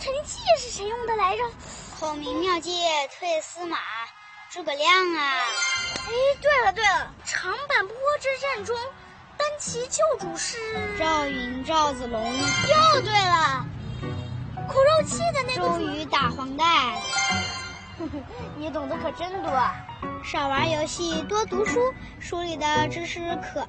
成计是谁用的来着？ 孔明妙计退司马，诸葛亮啊！ 哎，对了，长坂坡之战中，单骑救主是赵云、赵子龙。 又对了，苦肉计的那个周瑜打黄带。 你懂得可真多。 少玩游戏，多读书，书里的知识可